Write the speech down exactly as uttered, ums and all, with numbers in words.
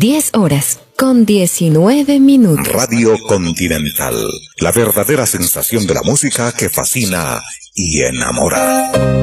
diez horas con diecinueve minutos. Radio Continental, la verdadera sensación de la música que fascina y enamora.